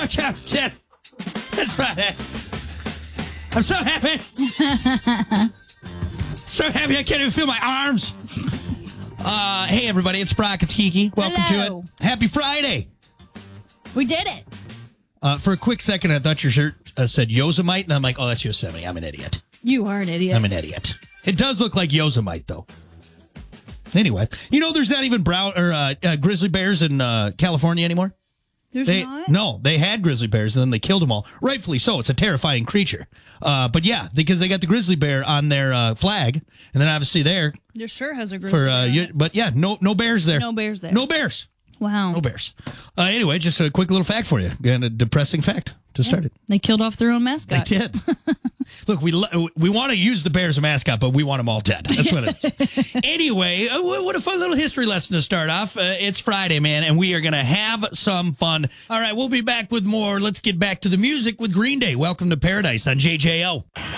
Captain. It's Friday. I'm so happy. So happy I can't even feel my arms. Hey, everybody. It's Brock. It's Kiki. Welcome Hello. to it. Happy Friday. We did it. For a quick second, I thought your shirt said Yosemite, and I'm like, oh, that's Yosemite. I'm an idiot. You are an idiot. I'm an idiot. It does look like Yosemite, though. Anyway, you know, there's not even grizzly bears in California anymore. There's not? No, they had grizzly bears, and then they killed them all. Rightfully so. It's a terrifying creature. But yeah, because they got the grizzly bear on their flag, and then obviously there. There sure has a grizzly For bear. but yeah, no bears there. No bears there. No bears. Wow. No bears. Anyway, just a quick little fact for you. And a depressing fact to start it. They killed off their own mascot. They did. Look, we want to use the bear as a mascot, but we want them all dead. That's what it is. Anyway, what a fun little history lesson to start off. It's Friday, man, and we are going to have some fun. All right, we'll be back with more. Let's get back to the music with Green Day. Welcome to Paradise on JJO.